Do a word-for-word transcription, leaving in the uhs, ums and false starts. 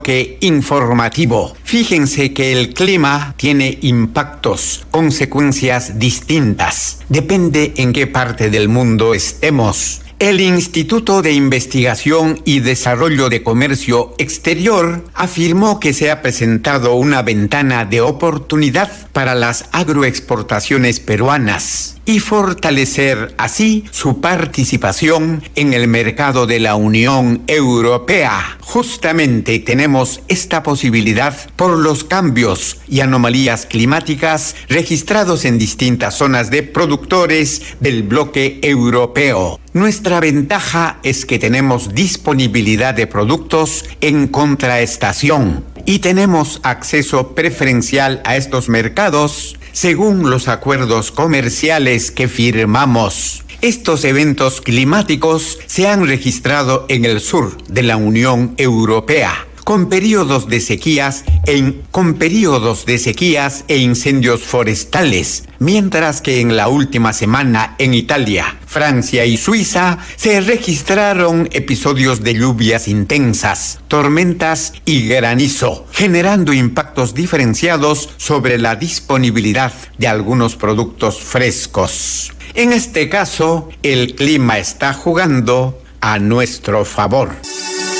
Que informativo. Fíjense que el clima tiene impactos, consecuencias distintas. Depende en qué parte del mundo estemos. El Instituto de Investigación y Desarrollo de Comercio Exterior afirmó que se ha presentado una ventana de oportunidad para las agroexportaciones peruanas y fortalecer así su participación en el mercado de la Unión Europea. Justamente tenemos esta posibilidad por los cambios y anomalías climáticas registrados en distintas zonas de productores del bloque europeo. Nuestra ventaja es que tenemos disponibilidad de productos en contraestación y tenemos acceso preferencial a estos mercados según los acuerdos comerciales que firmamos. Estos eventos climáticos se han registrado en el sur de la Unión Europea, con periodos de sequías en, con periodos de sequías e incendios forestales, mientras que en la última semana en Italia, Francia y Suiza se registraron episodios de lluvias intensas, tormentas y granizo, generando impactos diferenciados sobre la disponibilidad de algunos productos frescos. En este caso, el clima está jugando a nuestro favor.